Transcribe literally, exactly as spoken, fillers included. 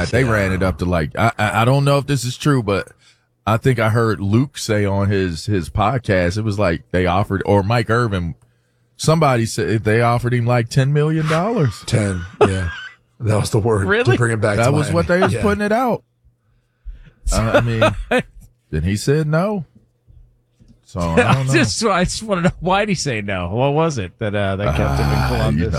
that. They Yeah. ran it up to like, I, I I don't know if this is true, but I think I heard Luke say on his, his podcast, it was like they offered, or Mike Irvin, somebody said they offered him like ten million dollars. ten, yeah. That was the word Really? to bring it back That to was Miami. what they was Yeah. putting it out. Uh, I mean, then he said no. So I I don't know. just, I just want to know, why did he say no? What was it that uh, that kept him in Ah, Columbus? you know.